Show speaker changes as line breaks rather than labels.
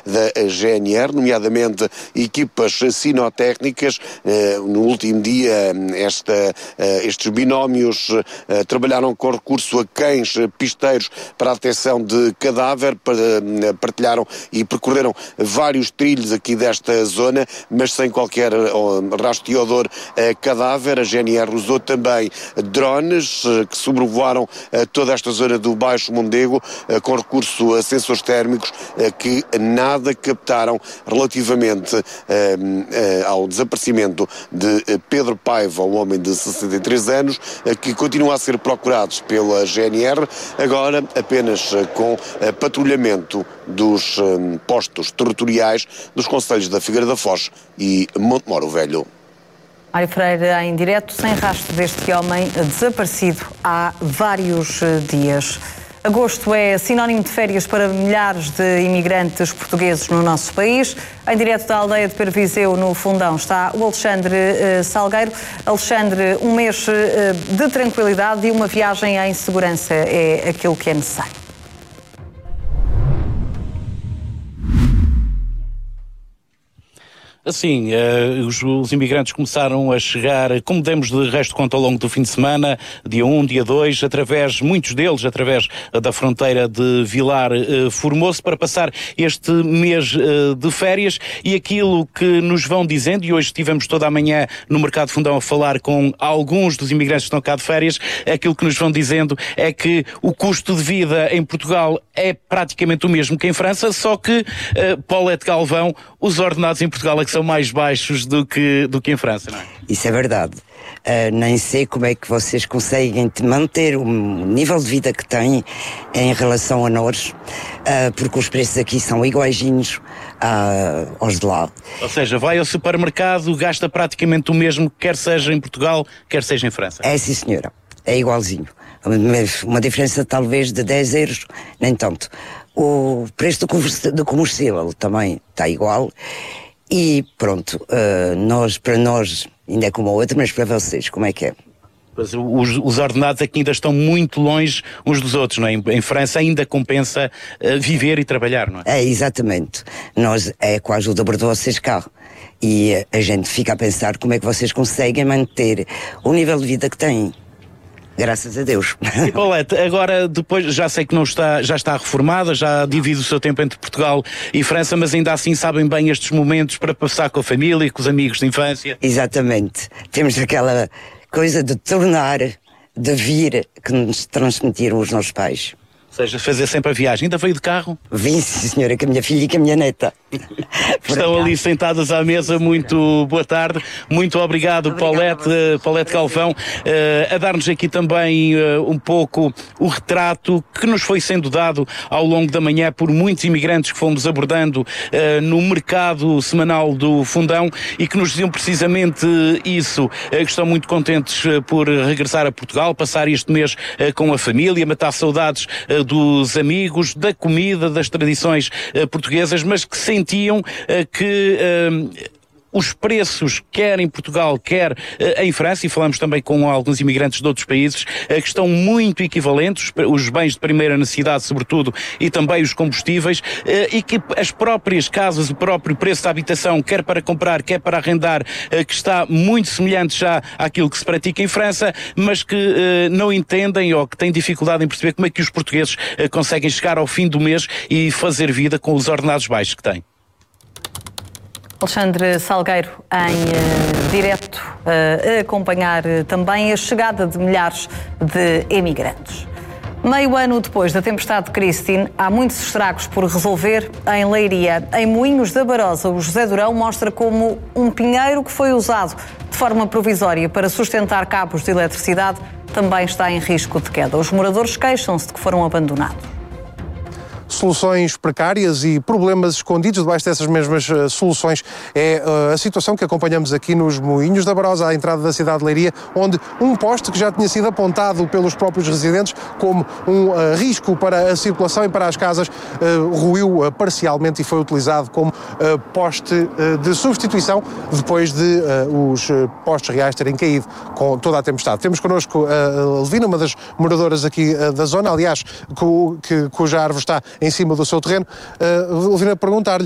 da GNR, nomeadamente equipas sinotécnicas. No último dia, estes binómios trabalharam com recurso a cães pisteiros para a detecção de cadáver, partilharam e percorreram vários trilhos aqui desta zona, mas sem qualquer rastro de odor a cadáver. A GNR usou também drones que sobrevoaram toda esta zona do Baixo Mondego com recurso a sensores térmicos que nada captaram relativamente ao desaparecimento de Pedro Paiva, um homem de 63 anos, que continua a ser procurado pela GNR, agora apenas com patrulhamento dos postos territoriais dos concelhos da Figueira da Foz e Montemoro Velho.
Mário Freire, em direto, sem rastro deste homem desaparecido há vários dias. Agosto é sinónimo de férias para milhares de imigrantes portugueses no nosso país. Em direto da aldeia de Perviseu, no Fundão, está o Alexandre Salgueiro. Alexandre, um mês de tranquilidade e uma viagem em segurança é aquilo que é necessário.
Assim, os imigrantes começaram a chegar, como demos de resto de conta ao longo do fim de semana, dia 1, dia 2, muitos deles através da fronteira de Vilar Formoso, para passar este mês de férias. E aquilo que nos vão dizendo, e hoje estivemos toda a manhã no Mercado Fundão a falar com alguns dos imigrantes que estão cá de férias, aquilo que nos vão dizendo é que o custo de vida em Portugal é praticamente o mesmo que em França, só que, Paulette Galvão, os ordenados em Portugal é que são mais baixos do que em França, não é?
Isso é verdade. Nem sei como é que vocês conseguem manter o nível de vida que têm em relação a nós, porque os preços aqui são iguaizinhos aos de lá.
Ou seja, vai ao supermercado, gasta praticamente o mesmo, quer seja em Portugal, quer seja em França.
É, sim, senhora. É igualzinho. Uma diferença talvez de 10 euros, nem tanto. O preço do combustível também está igual. E pronto, para nós ainda é como a outra, mas para vocês, como é que é?
Pois, os ordenados aqui ainda estão muito longe uns dos outros, não é? Em França ainda compensa viver e trabalhar, não é?
É, exatamente. Nós é quase o dobro de vocês cá. E a gente fica a pensar como é que vocês conseguem manter o nível de vida que têm. Graças a Deus.
E Paulette, agora depois, já sei que já está reformada, já divide o seu tempo entre Portugal e França, mas ainda assim sabem bem estes momentos para passar com a família, com os amigos de infância?
Exatamente. Temos aquela coisa de tornar, de vir, que nos transmitiram os nossos pais.
Ou seja, fazer sempre a viagem. Ainda veio de carro?
Vim, sim, senhora, com a minha filha e com a minha neta.
Estão ali sentadas à mesa. Muito boa tarde. Muito obrigado, Paulette Galvão, a dar-nos aqui também um pouco o retrato que nos foi sendo dado ao longo da manhã por muitos imigrantes que fomos abordando no mercado semanal do Fundão e que nos diziam precisamente isso, que estão muito contentes por regressar a Portugal, passar este mês com a família, matar saudades dos amigos, da comida, das tradições portuguesas, mas que sentiam que os preços, quer em Portugal, quer em França, e falamos também com alguns imigrantes de outros países, que estão muito equivalentes, os bens de primeira necessidade, sobretudo, e também os combustíveis, e que as próprias casas, o próprio preço da habitação, quer para comprar, quer para arrendar, que está muito semelhante já àquilo que se pratica em França, mas que não entendem ou que têm dificuldade em perceber como é que os portugueses conseguem chegar ao fim do mês e fazer vida com os ordenados baixos que têm.
Alexandre Salgueiro, em direto, a acompanhar também a chegada de milhares de emigrantes. Meio ano depois da tempestade de Christine, há muitos estragos por resolver em Leiria. Em Moinhos da Barosa, o José Durão mostra como um pinheiro que foi usado de forma provisória para sustentar cabos de eletricidade também está em risco de queda. Os moradores queixam-se de que foram abandonados.
Soluções precárias e problemas escondidos debaixo dessas mesmas soluções é a situação que acompanhamos aqui nos Moinhos da Barosa, à entrada da cidade de Leiria, onde um poste que já tinha sido apontado pelos próprios residentes como um risco para a circulação e para as casas ruiu parcialmente e foi utilizado como poste de substituição depois de os postes reais terem caído com toda a tempestade. Temos connosco a Levina, uma das moradoras aqui da zona, aliás, cuja árvore está em cima do seu terreno. Levina, perguntar-lhe